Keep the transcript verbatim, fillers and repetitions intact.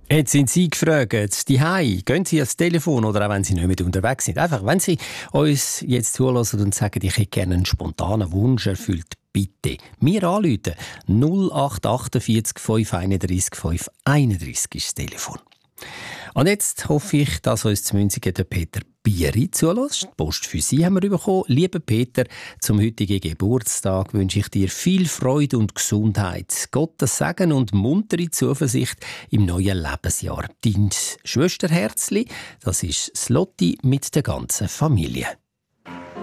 Jetzt sind Sie gefragt, die Hai, gehen Sie ans Telefon oder auch wenn Sie nicht mehr unterwegs sind. Einfach, wenn Sie uns jetzt zulassen und sagen, ich hätte gerne einen spontanen Wunsch erfüllt, bitte mir anrufen. null acht achtundvierzig fünf einunddreißig fünf einunddreißig ist das Telefon. Und jetzt hoffe ich, dass uns zu Münzigen der Peter Bieri zulässt. Die Post für Sie haben wir bekommen. Lieber Peter, zum heutigen Geburtstag wünsche ich dir viel Freude und Gesundheit. Gottes Segen und muntere Zuversicht im neuen Lebensjahr. Dein Schwesterherzli, das ist Slotti mit der ganzen Familie.